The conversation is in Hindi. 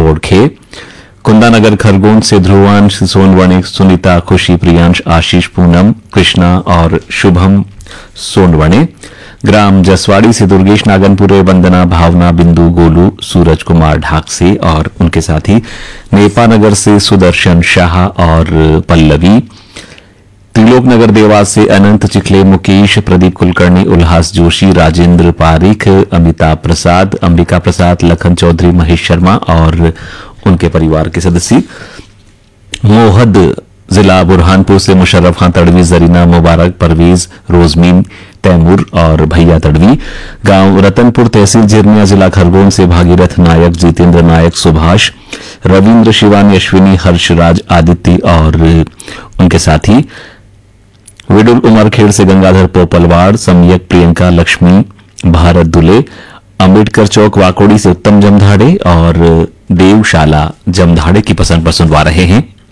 बोड़खे। कुंदानगर खरगोन से ध्रुवांश, सोनवणे, सुनीता, खुशी, प्रियांश, आशीष, पूनम, कृष्णा और शुभम सोनवणे। ग्राम जसवाड़ी से दुर्गेश नागनपुरे, वंदना, भावना, बिंदु, गोलू, सूरज कुमार ढाक से और उनके साथी। नेपानगर से सुदर्शन शाह और पल्लवी। त्रिलोकनगर देवास से अनंत चिखले, मुकेश, प्रदीप कुलकर्णी, उल्लास जोशी, राजेंद्र पारिक, अमिताभ प्रसाद, अंबिका प्रसाद, लखन चौधरी, महेश शर्मा और उनके परिवार के सदस्य। मोहद जिला बुरहानपुर से मुशर्रफ खान तड़वी, जरीना, मुबारक, परवेज, रोजमीन, तैमूर और भैया तड़वी। गांव रतनपुर, तहसील झिरनिया, जिला खरगोन से भागीरथ नायक, जितेंद्र नायक, सुभाष, रविंद्र, शिवानी, अश्विनी, हर्षराज, आदित्य और उनके साथी। विडुल उमरखेड़ से गंगाधर पोपलवाड़, सम्यक, प्रियंका, लक्ष्मी, भारत दुले। अंबेडकर चौक वाकोड़ी से उत्तम जमधाड़े और देवशाला जमधाड़े की पसंद पर सुनवा रहे हैं।